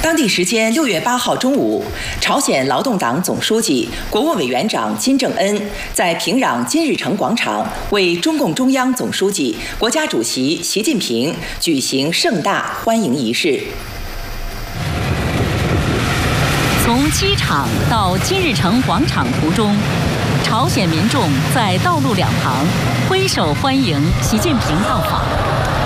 当地时间6月8号中午，朝鲜劳动党总书记、国务委员长金正恩在平壤金日成广场为中共中央总书记、国家主席习近平举行盛大欢迎仪式。 从机场到金日成广场途中，朝鲜民众在道路两旁挥手欢迎习近平到访。